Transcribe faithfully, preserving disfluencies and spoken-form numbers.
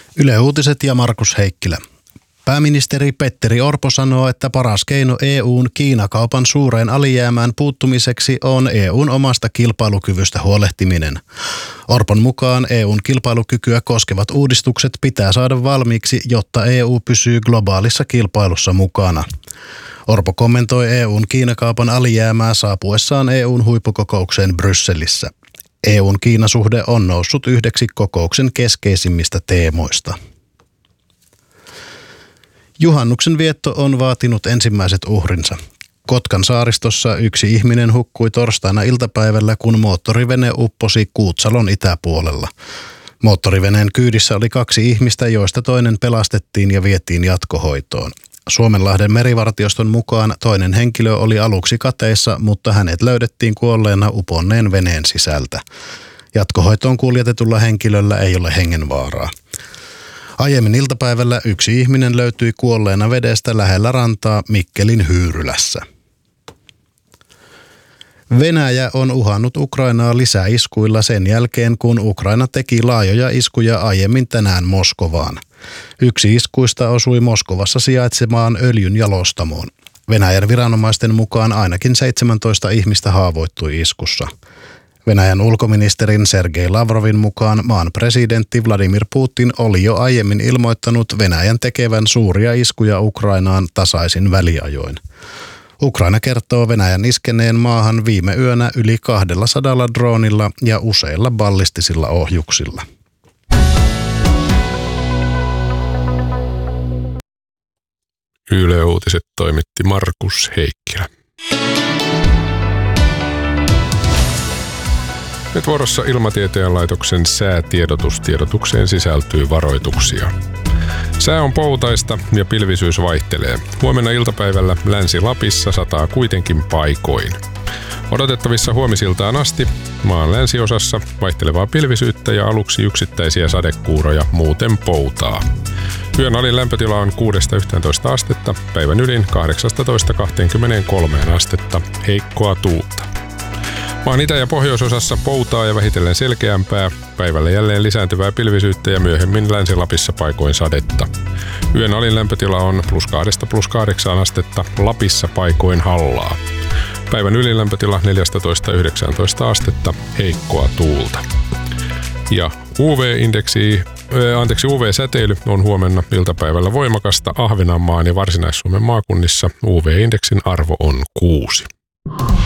Yle Uutiset ja Markus Heikkilä. Pääministeri Petteri Orpo sanoo, että paras keino E U:n Kiinakaupan suureen alijäämään puuttumiseksi on E U:n omasta kilpailukyvystä huolehtiminen. Orpon mukaan E U:n kilpailukykyä koskevat uudistukset pitää saada valmiiksi, jotta E U pysyy globaalissa kilpailussa mukana. Orpo kommentoi E U:n Kiinakaupan alijäämää saapuessaan E U:n huippukokoukseen Brysselissä. E U:n Kiinasuhde on noussut yhdeksi kokouksen keskeisimmistä teemoista. Juhannuksen vietto on vaatinut ensimmäiset uhrinsa. Kotkan saaristossa yksi ihminen hukkui torstaina iltapäivällä, kun moottorivene upposi Kuutsalon itäpuolella. Moottoriveneen kyydissä oli kaksi ihmistä, joista toinen pelastettiin ja vietiin jatkohoitoon. Suomenlahden merivartioston mukaan toinen henkilö oli aluksi kateissa, mutta hänet löydettiin kuolleena uponneen veneen sisältä. Jatkohoitoon kuljetetulla henkilöllä ei ole hengenvaaraa. Aiemmin iltapäivällä yksi ihminen löytyi kuolleena vedestä lähellä rantaa Mikkelin Hyyrylässä. Venäjä on uhannut Ukrainaa lisäiskuilla sen jälkeen, kun Ukraina teki laajoja iskuja aiemmin tänään Moskovaan. Yksi iskuista osui Moskovassa sijaitsemaan öljyn jalostamoon. Venäjän viranomaisten mukaan ainakin seitsemäntoista ihmistä haavoittui iskussa. Venäjän ulkoministerin Sergei Lavrovin mukaan maan presidentti Vladimir Putin oli jo aiemmin ilmoittanut Venäjän tekevän suuria iskuja Ukrainaan tasaisin väliajoin. Ukraina kertoo Venäjän iskeneen maahan viime yönä yli kaksisataa droonilla ja useilla ballistisilla ohjuksilla. Yle Uutiset toimitti Markus Heikkilä. Nyt vuorossa Ilmatieteen laitoksen säätiedotus. Tiedotukseen sisältyy varoituksia. Sää on poutaista ja pilvisyys vaihtelee. Huomenna iltapäivällä Länsi-Lapissa sataa kuitenkin paikoin. Odotettavissa huomisiltaan asti maan länsiosassa vaihtelevaa pilvisyyttä ja aluksi yksittäisiä sadekuuroja, muuten poutaa. Yön alin lämpötila on kuudesta yhteentoista astetta, päivän ylin kahdeksasta kaksikymmentäkolme astetta, heikkoa tuulta. Maan itä- ja pohjoisosassa poutaa ja vähitellen selkeämpää, päivällä jälleen lisääntyvää pilvisyyttä ja myöhemmin Länsi-Lapissa paikoin sadetta. Yön alin lämpötila on plus kahdesta plus kahdeksaan astetta, Lapissa paikoin hallaa. Päivän ylilämpötila neljätoista yhdeksäntoista astetta, heikkoa tuulta. Ja U V-indeksi, äh, anteeksi, U V-säteily on huomenna iltapäivällä voimakasta Ahvenanmaan ja Varsinais-Suomen maakunnissa. U V-indeksin arvo on kuusi.